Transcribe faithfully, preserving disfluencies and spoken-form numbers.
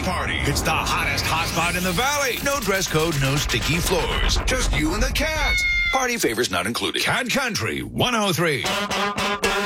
party. It's the hottest hotspot in the valley. No dress code, no sticky floors. Just you and the cat. Party favors not included. Cat Country one oh three.